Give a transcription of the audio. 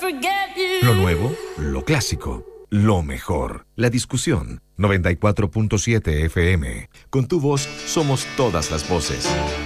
Lo nuevo, lo clásico, lo mejor. La discusión. 94.7 FM. Con tu voz somos todas las voces.